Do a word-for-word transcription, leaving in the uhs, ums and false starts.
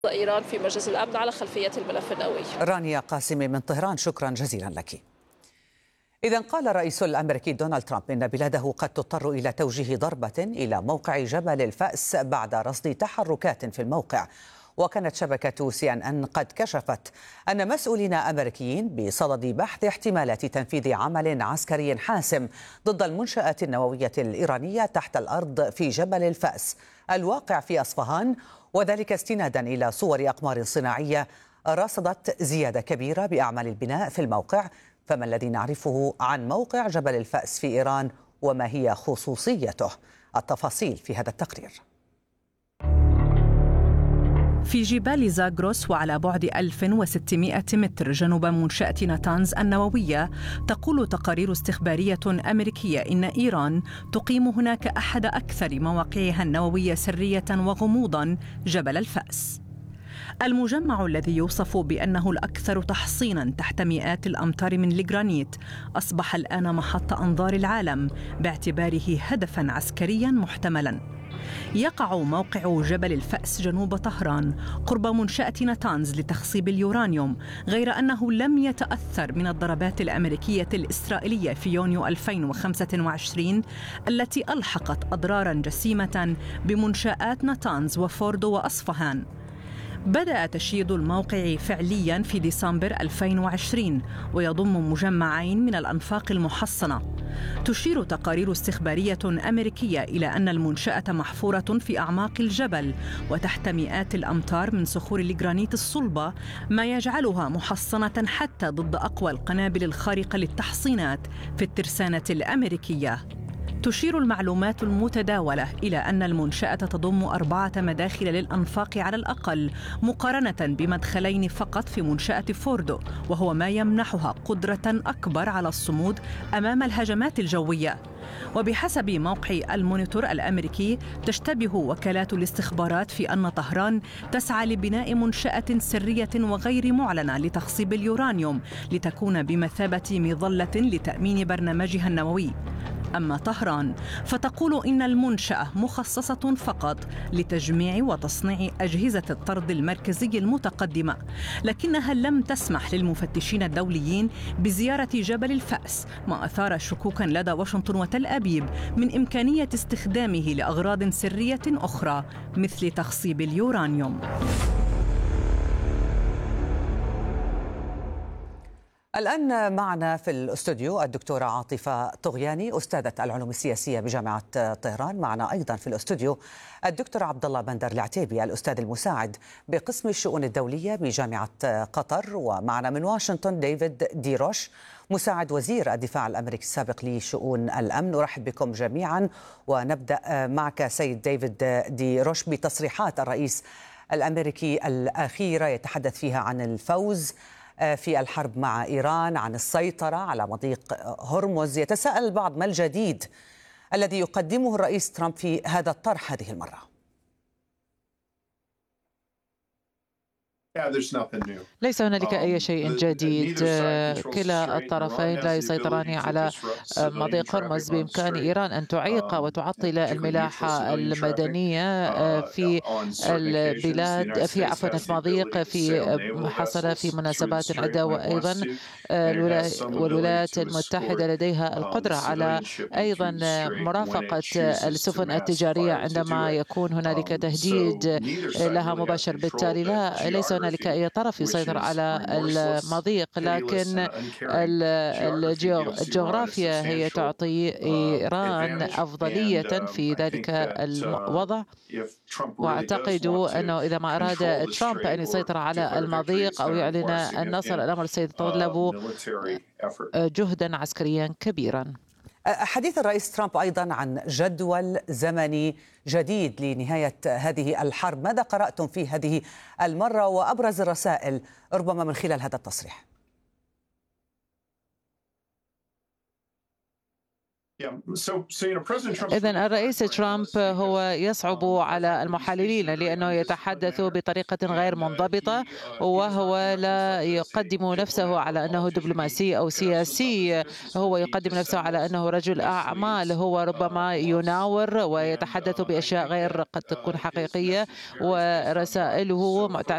إيران في مجلس الأمن على خلفية الملف النووي. رانيا قاسمي من طهران، شكرا جزيلا لك. إذا قال الرئيس الأمريكي دونالد ترامب إن بلاده قد تضطر إلى توجيه ضربة إلى موقع جبل الفأس بعد رصد تحركات في الموقع. وكانت شبكة سي إن إن قد كشفت أن مسؤولين أمريكيين بصدد بحث احتمالات تنفيذ عمل عسكري حاسم ضد المنشآت النووية الإيرانية تحت الأرض في جبل الفأس الواقع في أصفهان، وذلك استنادا إلى صور أقمار صناعية رصدت زيادة كبيرة بأعمال البناء في الموقع. فما الذي نعرفه عن موقع جبل الفأس في إيران وما هي خصوصيته؟ التفاصيل في هذا التقرير. في جبال زاغروس وعلى بعد ألف وستمائة متر جنوب منشأة ناتانز النووية، تقول تقارير استخبارية أمريكية إن إيران تقيم هناك أحد أكثر مواقعها النووية سرية وغموضاً، جبل الفأس. المجمع الذي يوصف بأنه الأكثر تحصيناً تحت مئات الأمتار من الجرانيت أصبح الآن محط أنظار العالم باعتباره هدفاً عسكرياً محتملاً. يقع موقع جبل الفأس جنوب طهران قرب منشأة ناتانز لتخصيب اليورانيوم، غير أنه لم يتأثر من الضربات الأمريكية الإسرائيلية في يونيو ألفين وخمسة وعشرين التي ألحقت أضراراً جسيمة بمنشآت ناتانز وفوردو وأصفهان. بدأ تشييد الموقع فعلياً في ديسمبر ألفين وعشرين ويضم مجمعين من الأنفاق المحصنة. تشير تقارير استخبارية أمريكية إلى أن المنشأة محفورة في أعماق الجبل وتحت مئات الأمتار من صخور الجرانيت الصلبة، ما يجعلها محصنة حتى ضد أقوى القنابل الخارقة للتحصينات في الترسانة الأمريكية. تشير المعلومات المتداولة إلى أن المنشأة تضم أربعة مداخل للأنفاق على الأقل، مقارنة بمدخلين فقط في منشأة فوردو، وهو ما يمنحها قدرة أكبر على الصمود أمام الهجمات الجوية. وبحسب موقع المونيتور الأمريكي، تشتبه وكالات الاستخبارات في أن طهران تسعى لبناء منشأة سرية وغير معلنة لتخصيب اليورانيوم لتكون بمثابة مظلة لتأمين برنامجها النووي. أما طهران فتقول إن المنشأة مخصصة فقط لتجميع وتصنيع أجهزة الطرد المركزي المتقدمة، لكنها لم تسمح للمفتشين الدوليين بزيارة جبل الفأس، ما أثار شكوكا لدى واشنطن وتل أبيب من إمكانية استخدامه لأغراض سرية أخرى مثل تخصيب اليورانيوم. الآن معنا في الاستوديو الدكتورة عاطفة طغياني، أستاذة العلوم السياسية بجامعة طهران. معنا أيضا في الاستوديو الدكتور عبد الله بندر العتيبي، الأستاذ المساعد بقسم الشؤون الدولية بجامعة قطر. ومعنا من واشنطن ديفيد دي روش، مساعد وزير الدفاع الأمريكي السابق لشؤون الأمن. أرحب بكم جميعا، ونبدأ معك سيد ديفيد دي روش بتصريحات الرئيس الأمريكي الأخيرة يتحدث فيها عن الفوز في الحرب مع إيران، عن السيطرة على مضيق هرمز. يتساءل البعض ما الجديد الذي يقدمه الرئيس ترامب في هذا الطرح هذه المرة؟ ليس هنالك أي شيء جديد. كلا الطرفين لا يسيطران على مضيق هرمز. بإمكان إيران أن تعيق وتعطل الملاحة المدنية في البلاد في عفوا المضيق في حصل في مناسبات عدة. وأيضا والولايات المتحدة لديها القدرة على أيضا مرافقة السفن التجارية عندما يكون هنالك تهديد لها مباشر. بالتالي لا ليس هنالك أي طرف يسيطر على المضيق، لكن الجغرافيا هي تعطي إيران أفضلية في ذلك الوضع. وأعتقد أنه إذا ما أراد ترامب أن يسيطر على المضيق أو يعلن النصر، الأمر سيتطلب جهدا عسكريا كبيرا. حديث الرئيس ترامب أيضا عن جدول زمني جديد لنهاية هذه الحرب، ماذا قرأتم في هذه المرة وأبرز الرسائل ربما من خلال هذا التصريح؟ إذن الرئيس ترامب هو يصعب على المحللين لأنه يتحدث بطريقة غير منضبطة، وهو لا يقدم نفسه على أنه دبلوماسي أو سياسي، هو يقدم نفسه على أنه رجل أعمال. هو ربما يناور ويتحدث بأشياء غير قد تكون حقيقية، ورسائله